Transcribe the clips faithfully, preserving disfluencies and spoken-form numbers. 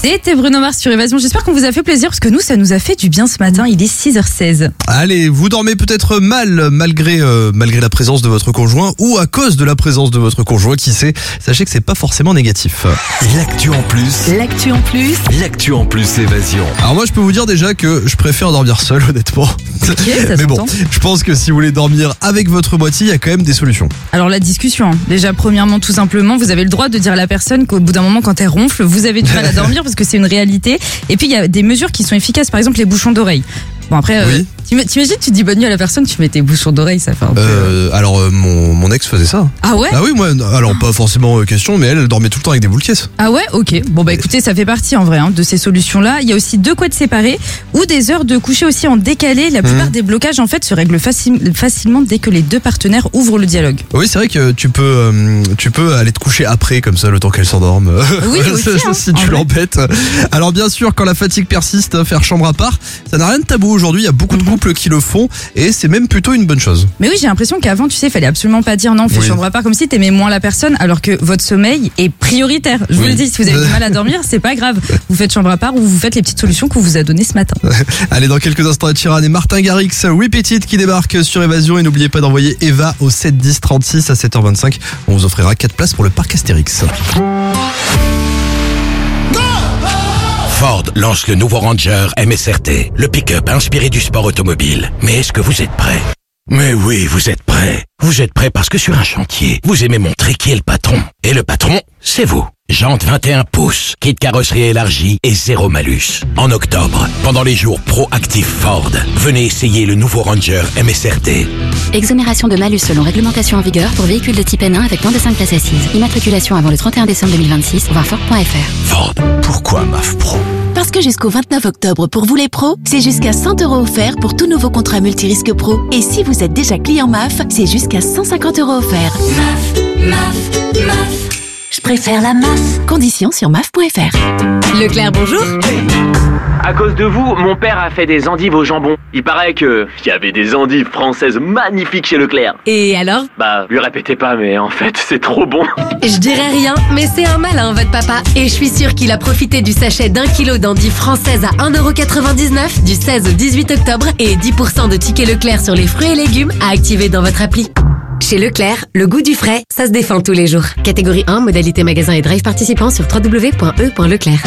C'était Bruno Mars sur Évasion. J'espère qu'on vous a fait plaisir parce que nous, ça nous a fait du bien ce matin. Il est six heures seize. Allez, vous dormez peut-être mal malgré euh, malgré la présence de votre conjoint ou à cause de la présence de votre conjoint, qui sait. Sachez que c'est pas forcément négatif. L'actu en plus. L'actu en plus. L'actu en plus Évasion. Alors moi, je peux vous dire déjà que je préfère dormir seul, honnêtement. Okay, ça Mais bon, s'entend. je pense que si vous voulez dormir avec votre moitié, il y a quand même des solutions. Alors la discussion, hein. Déjà premièrement, tout simplement, vous avez le droit de dire à la personne qu'au bout d'un moment, quand elle ronfle, vous avez du mal à dormir parce que c'est une réalité. Et puis il y a des mesures qui sont efficaces, par exemple les bouchons d'oreille. Bon après, Oui. euh, t'im- t'imagines, tu dis bonne nuit à la personne, tu mets tes bouchons d'oreille, ça fait un peu... Euh, alors euh, mon, mon ex faisait ça. Ah ouais Ah oui, moi, alors pas forcément euh, question, mais elle, elle dormait tout le temps avec des boules caisses. Ah ouais, ok. Bon bah écoutez, ça fait partie en vrai hein, de ces solutions-là. Il y a aussi deux couettes séparées ou des heures de coucher aussi en décalé. La plupart Mmh. des blocages en fait se règlent faci- facilement dès que les deux partenaires ouvrent le dialogue. Oui, c'est vrai que tu peux, euh, tu peux aller te coucher après, comme ça, le temps qu'elle s'endorme. Oui, aussi, hein, si en tu vrai. l'embêtes. Alors bien sûr, quand la fatigue persiste, faire chambre à part, ça n'a rien de tabou aujourd'hui. Il y a beaucoup de Mhm. couples qui le font et c'est même plutôt une bonne chose. Mais oui, j'ai l'impression qu'avant, tu sais, il fallait absolument pas dire non, fais Oui. chambre à part, comme si t'aimais moins la personne, alors que votre sommeil est prioritaire. Je vous Oui. le dis, si vous avez du mal à dormir, c'est pas grave. Vous faites chambre à part ou vous faites les petites solutions qu'on vous a données ce matin. Allez, dans quelques instants, Ed Sheeran et Martin Garrix, Repeat It qui débarquent sur Évasion. Et n'oubliez pas d'envoyer Eva au sept dix trente-six à sept heures vingt-cinq. On vous offrira quatre places pour le parc Astérix. Ford lance le nouveau Ranger M S R T, le pick-up inspiré du sport automobile. Mais est-ce que vous êtes prêts? Mais oui, vous êtes prêts. Vous êtes prêts parce que sur un chantier, vous aimez montrer qui est le patron. Et le patron, c'est vous. Jantes vingt et un pouces, kit carrosserie élargie et zéro malus. En octobre, pendant les jours Pro-Active Ford, venez essayer le nouveau Ranger M S R T. Exonération de malus selon réglementation en vigueur pour véhicules de type N un avec moins de cinq places assises. Immatriculation avant le trente et un décembre deux mille vingt-six, voir Ford point F R. Ford, pourquoi M A F Pro? Parce que jusqu'au vingt-neuf octobre, pour vous les pros, c'est jusqu'à cent euros offerts pour tout nouveau contrat multirisque pro. Et si vous êtes déjà client M A F, c'est jusqu'à cent cinquante euros offerts. M A F, M A F, M A F. Je préfère la M A F. Conditions sur M A F point F R. Leclerc, bonjour. À cause de vous, mon père a fait des endives au jambon. Il paraît que il y avait des endives françaises magnifiques chez Leclerc. Et alors? Bah, lui répétez pas, mais en fait, c'est trop bon. Je dirais rien, mais c'est un malin, votre papa. Et je suis sûre qu'il a profité du sachet d'un kilo d'endives françaises à un euro quatre-vingt-dix-neuf du seize au dix-huit octobre et dix pour cent de tickets Leclerc sur les fruits et légumes à activer dans votre appli. Chez Leclerc, le goût du frais, ça se défend tous les jours. Catégorie un, modalité magasin et drive participant sur w w w point e point leclerc.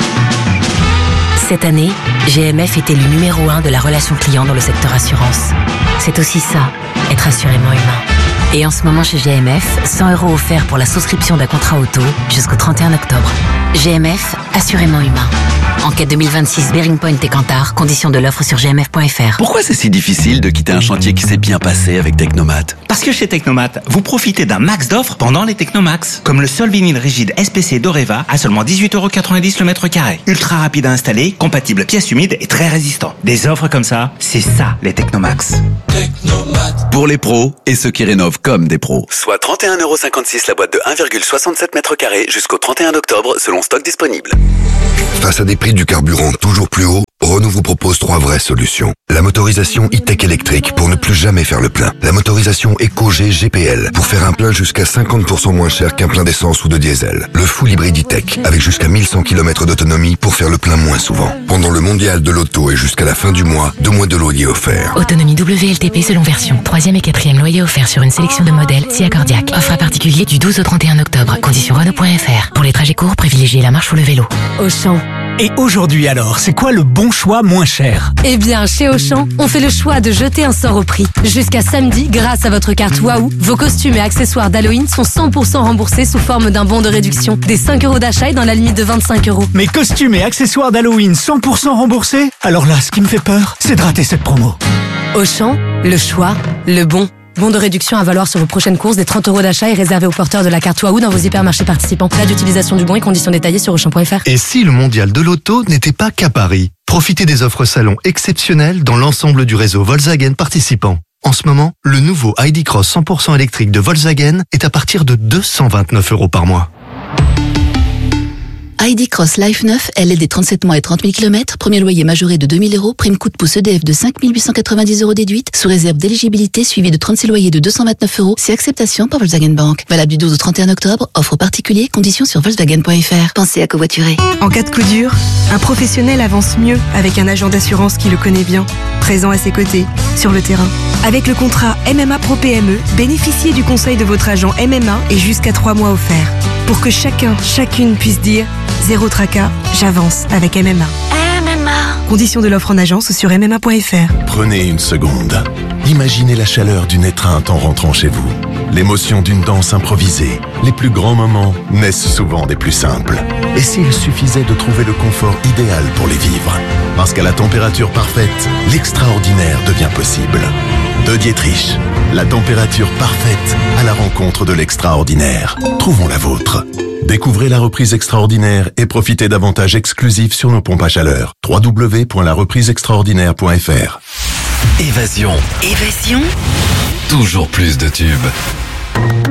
Cette année, G M F est élu numéro un de la relation client dans le secteur assurance. C'est aussi ça, être assurément humain. Et en ce moment chez G M F, cent euros offerts pour la souscription d'un contrat auto jusqu'au trente et un octobre. G M F, assurément humain. Enquête deux mille vingt-six, Bearing Point et Kantar, conditions de l'offre sur g m f point f r. Pourquoi c'est si difficile de quitter un chantier qui s'est bien passé avec Technomat? Parce que chez Technomat, vous profitez d'un max d'offres pendant les Technomax. Comme le sol vinyle rigide S P C d'Oreva à seulement dix-huit euros quatre-vingt-dix le mètre carré. Ultra rapide à installer, compatible pièces humides et très résistant. Des offres comme ça, c'est ça les Technomax. Pour les pros et ceux qui rénovent comme des pros. Soit trente et un euros cinquante-six la boîte de un virgule soixante-sept mètres carrés jusqu'au trente et un octobre selon stock disponible. Face à des prix du carburant toujours plus hauts, Renault vous propose trois vraies solutions. La motorisation e-tech électrique pour ne plus jamais faire le plein. La motorisation EcoG G P L pour faire un plein jusqu'à cinquante pour cent moins cher qu'un plein d'essence ou de diesel. Le full hybride e-tech avec jusqu'à mille cent kilomètres d'autonomie pour faire le plein moins souvent. Pendant le mondial de l'auto et jusqu'à la fin du mois, deux mois de loyer offert. Autonomie W L T P selon version. Troisième et quatrième loyer offert sur une sélection de modèles si accordiaque. Offre à particulier du douze au trente et un octobre. Conditions Renault point F R. Pour les trajets courts, privilégiez la marche ou le vélo. Auchan. Et aujourd'hui alors, c'est quoi le bon choix moins cher? Eh bien, chez Auchan, on fait le choix de jeter un sort au prix. Jusqu'à samedi, grâce à votre carte Waouh, vos costumes et accessoires d'Halloween sont cent pour cent remboursés sous forme d'un bon de réduction. Des cinq euros d'achat et dans la limite de vingt-cinq euros. Mes costumes et accessoires d'Halloween cent pour cent remboursés? Alors là, ce qui me fait peur, c'est de rater cette promo. Auchan, le choix, le bon. Bon de réduction à valoir sur vos prochaines courses. Des trente euros d'achat est réservé aux porteurs de la carte Waouh dans vos hypermarchés participants. Date d'utilisation du bon et conditions détaillées sur auchan point f r. Et si le mondial de l'auto n'était pas qu'à Paris? Profitez des offres salon exceptionnelles dans l'ensemble du réseau Volkswagen participant. En ce moment, le nouveau I D Cross cent pour cent électrique de Volkswagen est à partir de deux cent vingt-neuf euros par mois. I D Cross Life neuf, L L D trente-sept mois et trente mille kilomètres, premier loyer majoré de deux mille euros, prime coup de pouce E D F de cinq mille huit cent quatre-vingt-dix euros déduite, sous réserve d'éligibilité suivi de trente-six loyers de deux cent vingt-neuf euros, c'est acceptation par Volkswagen Bank. Valable du douze au trente et un octobre, offre particulier, conditions sur volkswagen point f r. Pensez à covoiturer. En cas de coup dur, un professionnel avance mieux avec un agent d'assurance qui le connaît bien, présent à ses côtés, sur le terrain. Avec le contrat M M A Pro P M E, bénéficiez du conseil de votre agent M M A et jusqu'à trois mois offerts. Pour que chacun, chacune puisse dire « Zéro tracas, j'avance avec M M A ». M M A. Conditions de l'offre en agence ou sur m m a point f r. Prenez une seconde. Imaginez la chaleur d'une étreinte en rentrant chez vous. L'émotion d'une danse improvisée. Les plus grands moments naissent souvent des plus simples. Et s'il suffisait de trouver le confort idéal pour les vivre? Parce qu'à la température parfaite, l'extraordinaire devient possible. De Dietrich, la température parfaite à la rencontre de l'extraordinaire. Trouvons la vôtre. Découvrez la reprise extraordinaire et profitez d'avantages exclusifs sur nos pompes à chaleur. w w w point la reprise extraordinaire point f r. Évasion. Évasion. Toujours plus de tubes.